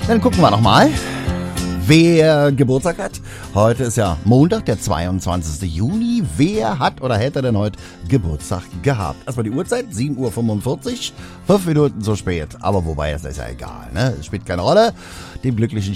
Dann gucken wir nochmal, wer Geburtstag hat. Heute ist ja Montag, der 22. Juni. Wer hat oder hätte denn heute Geburtstag gehabt? Erstmal die Uhrzeit, 7:45 Uhr, 5 Minuten zu spät. Aber wobei, das ist ja egal, ne? Das spielt keine Rolle. Dem glücklichen